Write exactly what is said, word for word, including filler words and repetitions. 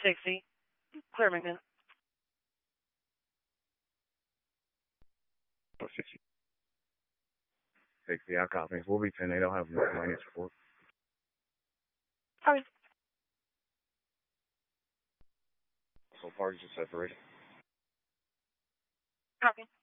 sixty. Clear maintenance. Oh, sixty. sixty, I copy. We'll be ten eight. I'll have no minus report. Copy. So parties are separated. Copy.